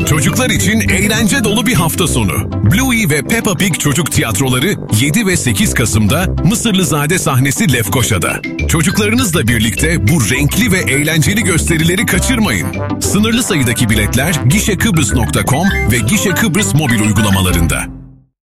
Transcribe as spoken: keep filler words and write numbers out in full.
Çocuklar için eğlence dolu bir hafta sonu. Bluey ve Peppa Pig çocuk tiyatroları yedi ve sekiz Kasım'da Mısırlızade sahnesi Lefkoşa'da. Çocuklarınızla birlikte bu renkli ve eğlenceli gösterileri kaçırmayın. Sınırlı sayıdaki biletler gişekıbrıs nokta com ve Gişe Kıbrıs mobil uygulamalarında.